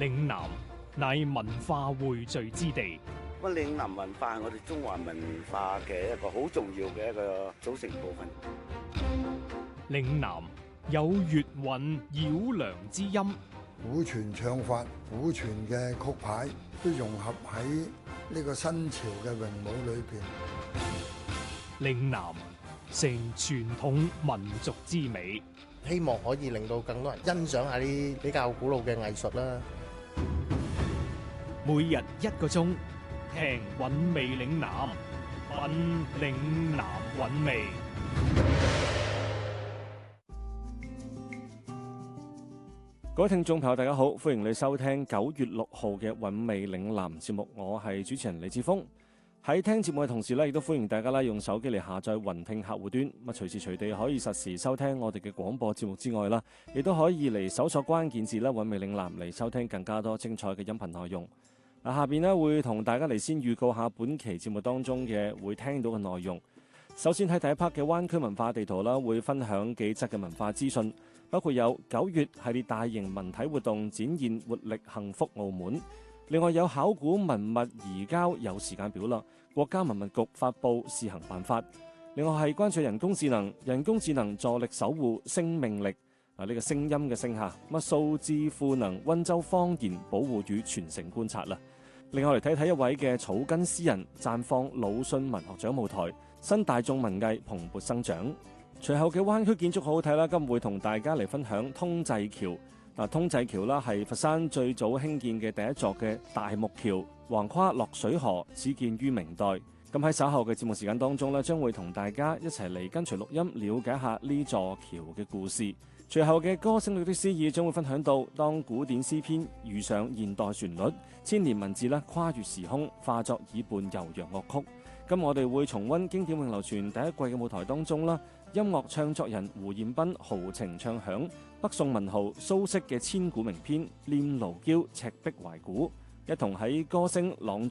嶺南乃文化匯聚之地。 咁嶺南文化係我哋中華文化嘅一個好重要嘅一個組成部分。 嶺南有粵韻繞梁之音， 古傳唱法、古傳嘅曲牌都融合喺呢個新潮嘅詠舞裏邊。 嶺南成傳統民族之美， 希望可以令到更多人欣賞下啲比較古老嘅藝術啦。 每日1個鐘，聽韻味嶺南，品嶺南韻味。 各位聽眾朋友大家好，歡迎你收聽9月6號嘅韻味嶺南節目，我係主持人李志峰。喺聽節目嘅同時亦都歡迎大家用手機嚟下載雲聽客戶端，隨時隨地可以實時收聽我哋嘅廣播節目之外亦都可以嚟搜索關鍵字韻味嶺南嚟收聽更加多精彩嘅音頻內容。下邊會同大家嚟先預告下本期節目當中嘅會聽到嘅內容。首先喺第一 part 嘅灣區文化地圖會分享幾則嘅文化資訊，包括有9月系列大型文體活動展現活力幸福澳門。另外有考古文物移交有時間表啦，國家文物局發布試行辦法。另外係關注人工智能，人工智能助力守護生命力。呢個聲音嘅聲下，數字賦能溫州方言保護與傳承觀察啦。另外嚟睇睇一位嘅草根詩人綻放魯迅文學獎舞台，新大眾文藝蓬勃生長。隨後嘅灣區建築好好睇啦，今會同大家嚟分享通濟橋。通濟橋係佛山最早興建嘅第一座嘅大木橋，橫跨落水河，始建於明代。咁喺稍後嘅節目時間當中將會同大家一齊嚟跟隨錄音，了解下呢座橋嘅故事。隨後嘅歌聲裏的詩意將會分享到，當古典詩篇遇上現代旋律，千年文字跨越時空，化作耳畔悠揚樂曲。咁我哋會重溫經典永流傳第一季嘅舞台當中音樂唱作人胡彥斌豪情唱響北宋文豪蘇軾嘅千古名篇《念奴嬌·赤壁懷古》，一同喺歌聲朗誦